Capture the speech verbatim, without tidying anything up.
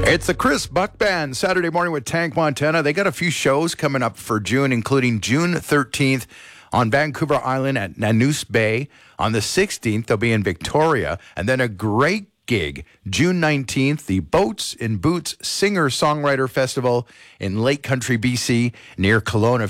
It's the Chris Buck Band, Saturday morning with Tank Montana. They got a few shows coming up for June, including June thirteenth on Vancouver Island at Nanoose Bay. On the sixteenth, they'll be in Victoria. And then a great gig, June nineteenth, the Boats and Boots Singer-Songwriter Festival in Lake Country, B C, near Kelowna.